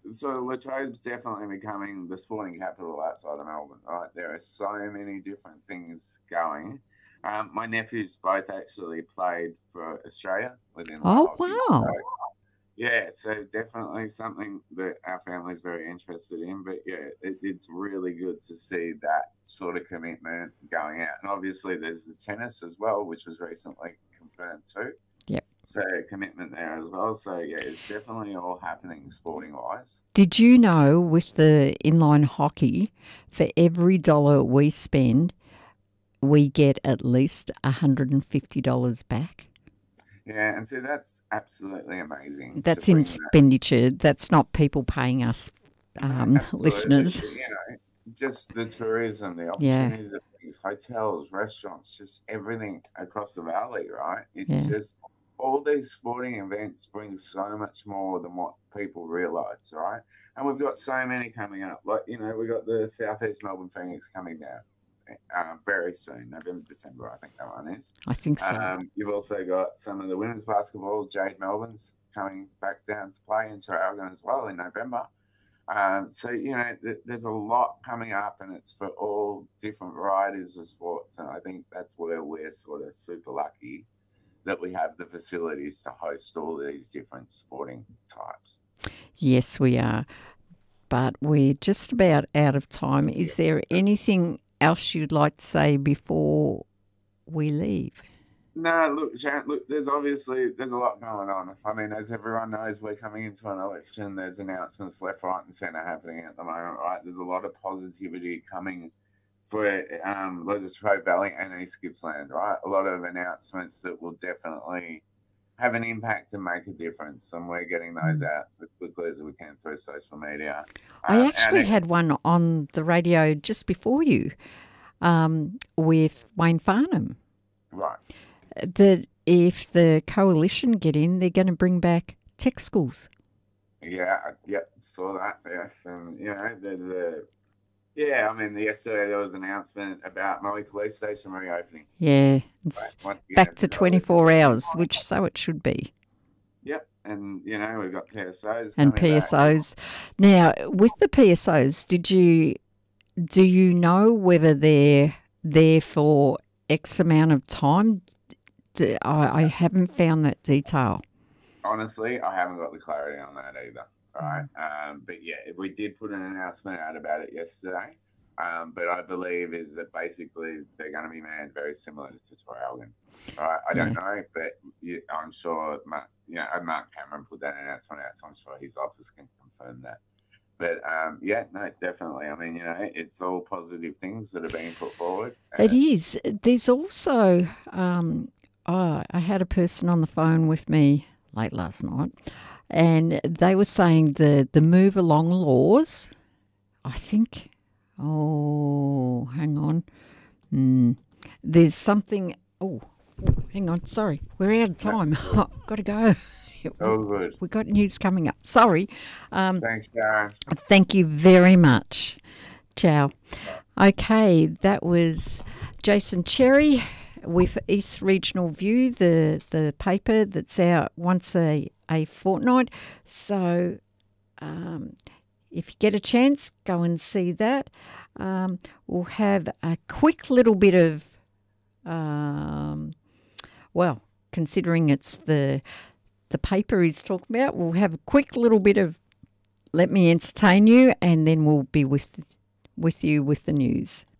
so Latrobe's definitely becoming the sporting capital outside of Melbourne, right? There are so many different things going. My nephews both actually played for Australia within like Oh, hockey. So, wow. yeah, so definitely something that our family's very interested in. But yeah, it's really good to see that sort of commitment going out. And obviously, there's the tennis as well, which was recently confirmed too. Yep. So commitment there as well. So yeah, it's definitely all happening sporting wise. Did you know with the inline hockey, for every dollar we spend, we get at least $150 back? Yeah, and so that's absolutely amazing to That's bring expenditure. That's not people paying us, that. Absolutely, listeners. just the tourism, the Yeah, opportunities of things, hotels, restaurants, just everything across the valley, right? It's yeah, just all these sporting events bring so much more than what people realise, right? And we've got so many coming up. Like, we've got the Southeast Melbourne Phoenix coming down very soon, November, December, I think that one is. I think so. You've also got some of the women's basketball, Jade Melbourne's coming back down to play in Traralgon as well in November. So, there's a lot coming up and it's for all different varieties of sports. And I think that's where we're sort of super lucky that we have the facilities to host all these different sporting types. Yes, we are. But we're just about out of time. Is there Yeah. anything else you'd like to say before we leave? No, look, Sharon, look, there's a lot going on. I mean, as everyone knows, we're coming into an election. There's announcements left, right, and centre happening at the moment, right? There's a lot of positivity coming for Latrobe Valley and East Gippsland, right? A lot of announcements that will definitely have an impact and make a difference, and we're getting those Mm. out as quickly as we can through social media. I Our actually next, had one on the radio just before you with Wayne Farnham right. that if the coalition get in, they're going to bring back tech schools. Yeah, yeah, saw that. Yes, and there's yeah. I mean, yesterday there was an announcement about Molly Police Station reopening. Yeah, Right, it's once again, back it's to another 24 thing. hours, which so it should be. Yep, and we've got PSOs And coming back. PSOs. Now, with the PSOs, do you know whether they're there for X amount of time? I haven't found that detail. Honestly, I haven't got the clarity on that either. Right, Mm. but yeah, we did put an announcement out about it yesterday. But I believe is that basically they're going to be manned very similar to Traralgon. Right, I don't Yeah. know, but I'm sure Mark Cameron put that announcement out, so I'm sure his office can confirm that. But yeah, no, definitely. I mean, it's all positive things that are being put forward, and It it's is. There's also, I had a person on the phone with me late last night, and they were saying the move along laws. I think. Oh, hang on. Mm, there's something. Oh, hang on. Sorry, we're out of no, time. good. Got to go. All good. We got news coming up. Sorry. Um, Thanks, Sharon. thank you very much. Ciao. Okay, that was Jason Cherry with East Regional View, the paper that's out once a fortnight. So if you get a chance, go and see that. We'll have a quick little bit of, um, well, considering it's the paper he's talking about, we'll have a quick little bit of let me entertain you, and then we'll be with you with the news.